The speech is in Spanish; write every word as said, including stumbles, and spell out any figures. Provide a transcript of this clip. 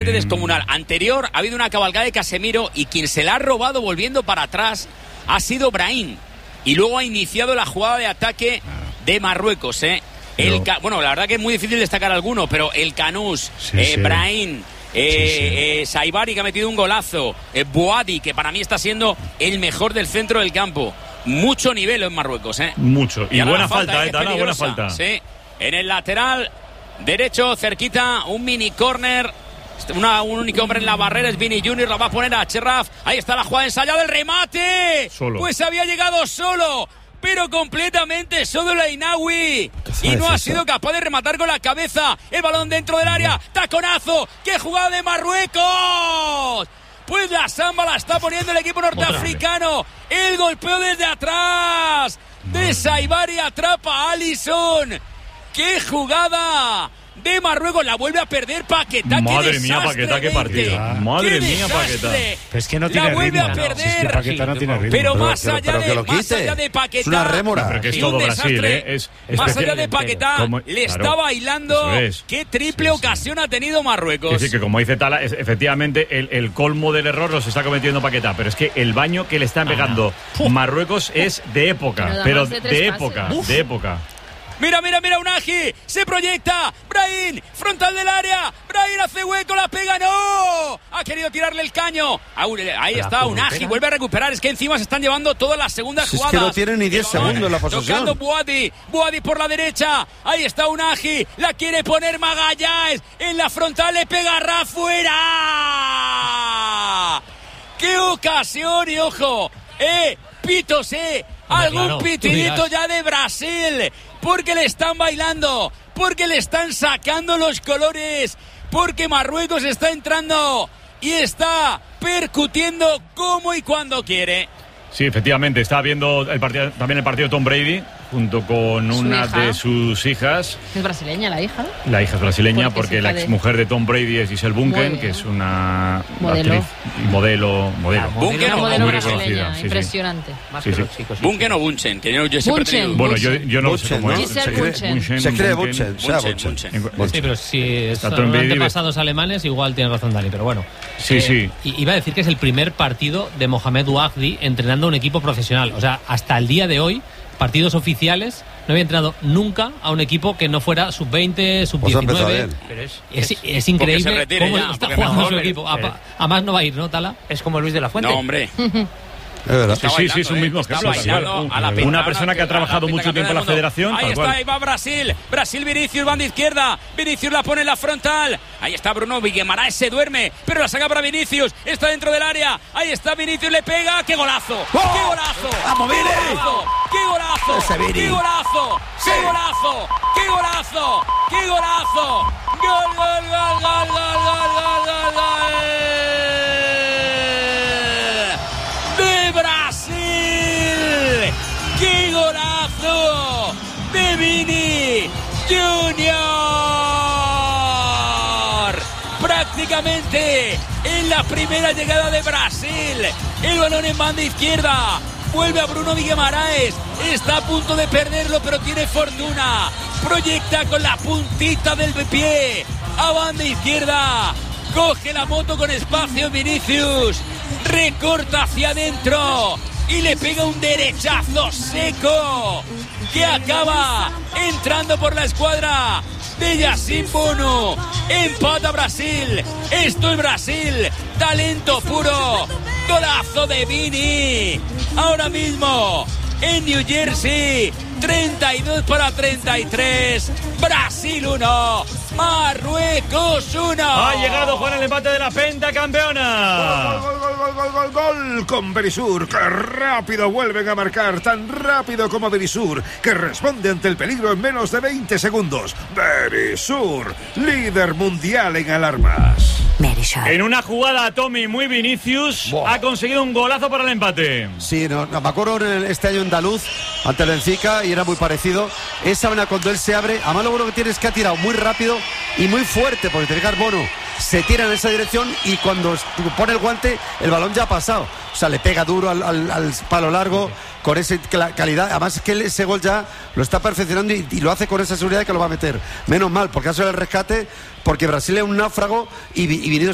absolutamente descomunal. Anterior ha habido una cabalgada de Casemiro y quien se la ha robado volviendo para atrás ha sido Brahim. Y luego ha iniciado la jugada de ataque de Marruecos, ¿eh? El ca- bueno, la verdad que es muy difícil destacar alguno, pero el Canús, sí, eh, sí. Brahim, eh, sí, sí. eh, Saibari, que ha metido un golazo, eh, Boadi, que para mí está siendo el mejor del centro del campo. Mucho nivel en Marruecos, ¿eh? Mucho. Y, y buena falta, falta, ¿eh? ¿eh? Tala, buena falta. Sí. En el lateral derecho, cerquita, un mini córner. Una, un único hombre en la barrera es Vini Junior, la va a poner a Cherraf. Ahí está la jugada ensayada, el remate. Solo. Pues había llegado solo, pero completamente solo la Inawi. Y no ha sido capaz de rematar con la cabeza. El balón dentro del área. ¡Taconazo! ¡Qué jugada de Marruecos! Pues la samba la está poniendo el equipo norteafricano. El golpeo desde atrás de Saibari, atrapa a Alisson. ¡Qué jugada de Marruecos! La vuelve a perder Paquetá. Madre mía, Paquetá, qué partido. Madre mía, Paquetá. Pero es que no tiene la vuelve ritmo. a perder. No, si es que Paquetá no tiene ritmo. Pero, pero más, pero, allá, pero de, que lo más quite. allá de Paquetá. Es una rémora. Pero que es y todo un Brasil, desastre. ¿eh? Es, es más especial. allá de Paquetá, Como, le claro, está bailando. Es. Qué triple sí, ocasión sí. ha tenido Marruecos. Es decir, que como dice Tala, es, efectivamente el, el colmo del error los está cometiendo Paquetá. Pero es que el baño que le están pegando ah. Marruecos es de época. Pero, pero de, de época, Uf. de época. Mira, mira, mira, Unagi, se proyecta, Brahim, frontal del área, Brahim hace hueco, la pega, no, ha querido tirarle el caño, ahí está Unagi, vuelve a recuperar, es que encima se están llevando todas las segundas si jugadas. Es que no tienen ni diez segundos en la posesión. Tocando Boadi, Boadi por la derecha, ahí está Unagi, la quiere poner Magallanes, en la frontal le pega Rafuera. ¡Qué ocasión! Y ojo, eh, pitos, eh, algún claro, pitidito ya de Brasil. Porque le están bailando, porque le están sacando los colores, porque Marruecos está entrando y está percutiendo como y cuando quiere. Sí, efectivamente, está viendo el partido, también el partido de Tom Brady, junto con una de sus hijas. ¿Es brasileña la hija? La hija es brasileña porque, porque la exmujer de... de Tom Brady es Giselle Bunken, que es una modelo. actriz y modelo, modelo. Ah, Bunken o modelo muy reconocida. Sí, impresionante. Sí, sí. Sí, sí. Bunken o Bunchen, que yo, yo siempre he tenido... Bueno, yo, yo no Bunchen, sé cómo ¿no? es. Se cree Bunchen. Se cree Bunchen. Sí, pero si son antepasados alemanes, igual tiene razón Dani, pero bueno. Sí, eh, sí. Iba a decir que es el primer partido de Mohamed Ouagdi entrenando a un equipo profesional. O sea, hasta el día de hoy, partidos oficiales, no había entrenado nunca a un equipo que no fuera sub veinte, sub diecinueve. Pero es, es, es, es increíble cómo ya, está jugando mejor, su equipo. A, a más no va a ir, ¿no, Tala? Es como Luis de la Fuente. No, hombre. Sí, sí, sí, es un mismo ejemplo. Una persona que ha trabajado mucho tiempo en la federación. Ahí está, ahí va Brasil. Brasil, Vinicius, banda izquierda. Vinicius la pone en la frontal. Ahí está Bruno Guimaraes, se duerme, pero la saca para Vinicius. Está dentro del área. Ahí está Vinicius, le pega. ¡Qué golazo! ¡Qué golazo! ¡Vamos, Vini! ¡Qué golazo! ¡Qué golazo! ¡Qué golazo! ¡Qué golazo! ¡Qué golazo! ¡Gol, gol, gol, gol, gol, gol, gol, gol, gol! Brasil, qué golazo de Vini Junior, prácticamente en la primera llegada de Brasil, el balón en banda izquierda, vuelve a Bruno Guimaraes, está a punto de perderlo pero tiene fortuna, proyecta con la puntita del pie a banda izquierda, coge la moto con espacio Vinicius, recorta hacia adentro y le pega un derechazo seco que acaba entrando por la escuadra de Yassine Bonu. Empata Brasil, esto es Brasil, talento puro, golazo de Vini, ahora mismo en New Jersey, treinta y dos para treinta y tres, Brasil uno, Marruecos uno. Ha llegado Juan el empate de la pentacampeona. Gol, gol, gol, gol, gol, gol con Berisur, que rápido vuelven a marcar, tan rápido como Berisur, que responde ante el peligro en menos de veinte segundos. Berisur, líder mundial en alarmas. En una jugada, Tommy, muy Vinicius, Buah. ha conseguido un golazo para el empate. Sí, no, no, me acuerdo en este año andaluz, ante el Benfica, y era muy parecido. Esa una cuando él se abre, además lo bueno que tiene es que ha tirado muy rápido y muy fuerte, porque te fijas, Bono se tira en esa dirección y cuando pone el guante, el balón ya ha pasado. O sea, le pega duro al, al, al palo largo, con esa calidad. Además es que él ese gol ya lo está perfeccionando y, y lo hace con esa seguridad que lo va a meter. Menos mal, porque ha sido el rescate, porque Brasil es un náufrago y, y viniendo